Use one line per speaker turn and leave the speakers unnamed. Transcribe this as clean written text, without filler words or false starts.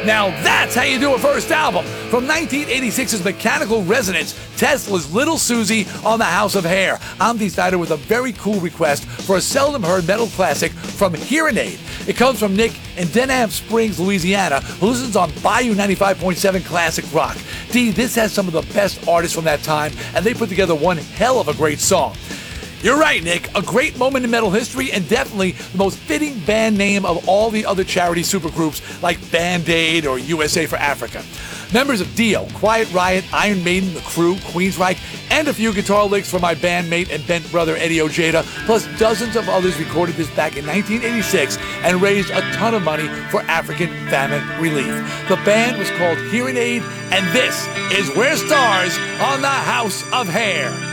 Now that's how you do a first album. From 1986's Mechanical Resonance, Tesla's Little Susie on the House of Hair. I'm Dee Snider with a very cool request for a seldom heard metal classic from Hearing Aid. It comes from Nick in Denham Springs, Louisiana, who listens on Bayou 95.7 Classic Rock. Dee, this has some of the best artists from that time, and they put together one hell of a great song. You're right, Nick. A great moment in metal history and definitely the most fitting band name of all the other charity supergroups like Band-Aid or USA for Africa. Members of Dio, Quiet Riot, Iron Maiden, The Crew, Queensryche, and a few guitar licks from my bandmate and bent brother Eddie Ojeda, plus dozens of others recorded this back in 1986 and raised a ton of money for African famine relief. The band was called Hearing Aid, and this is We're Stars on the House of Hair.